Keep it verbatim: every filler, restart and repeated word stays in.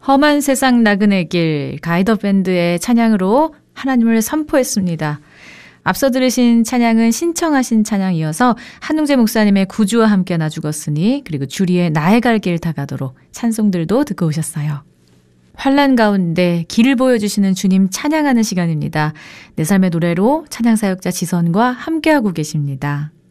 험한 세상 나그네 길 가이더 밴드의 찬양으로 하나님을 선포했습니다. 앞서 들으신 찬양은 신청하신 찬양이어서 한웅재 목사님의 구주와 함께 나 죽었으니 그리고 주리의 나의 갈 길 다 가도록 찬송들도 듣고 오셨어요. 환난 가운데 길을 보여주시는 주님 찬양하는 시간입니다. 내 삶의 노래로 찬양사역자 지선과 함께하고 계십니다.